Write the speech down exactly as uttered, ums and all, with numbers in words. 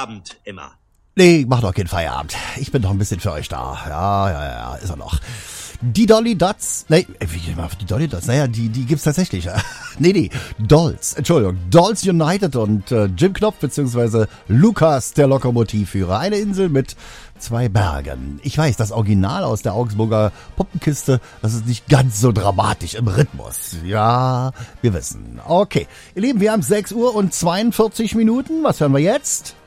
Feierabend, Emma? Nee, mach doch keinen Feierabend. Ich bin doch ein bisschen für euch da. Ja, ja, ja, ist er noch. Die Dolly Dots, nee, wie die Dolly Dots, naja, die, die gibt's tatsächlich. nee, nee, Dolls, Entschuldigung, Dolls United und äh, Jim Knopf beziehungsweise Lukas, der Lokomotivführer. Eine Insel mit zwei Bergen. Ich weiß, das Original aus der Augsburger Puppenkiste, das ist nicht ganz so dramatisch im Rhythmus. Ja, wir wissen. Okay, ihr Lieben, wir haben sechs Uhr und zweiundvierzig Minuten. Was hören wir jetzt?